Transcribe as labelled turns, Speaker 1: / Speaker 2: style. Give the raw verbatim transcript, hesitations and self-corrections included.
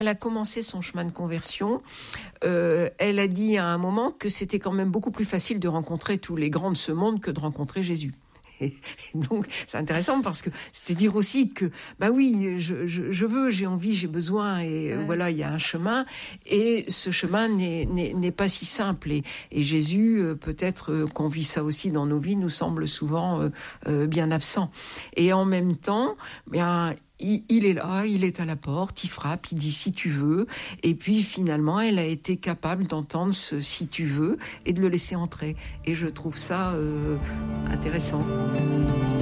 Speaker 1: Elle a commencé son chemin de conversion. Euh, elle a dit à un moment que c'était quand même beaucoup plus facile de rencontrer tous les grands de ce monde que de rencontrer Jésus. Et donc, c'est intéressant parce que c'était dire aussi que, bah oui, je, je, je veux, j'ai envie, j'ai besoin, et ouais. Voilà, il y a un chemin, et ce chemin n'est, n'est, n'est pas si simple. Et, et Jésus, peut-être qu'on vit ça aussi dans nos vies, nous semble souvent euh, bien absent. Et en même temps, bien, il, il est là, il est à la porte, il frappe, il dit si tu veux. Et puis finalement, elle a été capable d'entendre ce si tu veux et de le laisser entrer. Et je trouve ça euh, intéressant.